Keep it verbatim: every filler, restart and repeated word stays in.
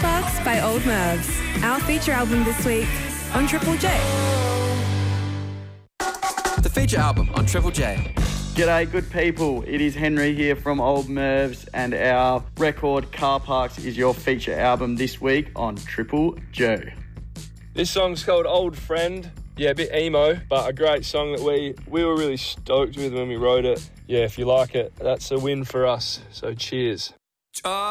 Parks by Old Mervs, our feature album this week on Triple J. The feature album on Triple J. G'day, good people. It is Henry here from Old Mervs, and our record Car Parks is your feature album this week on Triple J. This song's called Old Friend. Yeah, a bit emo, but a great song that we, we were really stoked with when we wrote it. Yeah, if you like it, that's a win for us. So cheers.